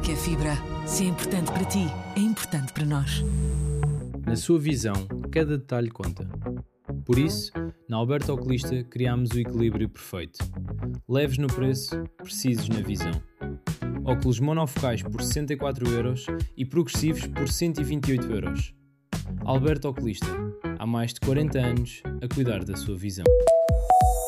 que é fibra. Se é importante para ti, é importante para nós. Na sua visão, cada detalhe conta. Por isso, na Alberto Oculista criámos o equilíbrio perfeito. Leves no preço, precisos na visão. Óculos monofocais por 64€ e progressivos por 128€. Alberto Oculista, há mais de 40 anos a cuidar da sua visão.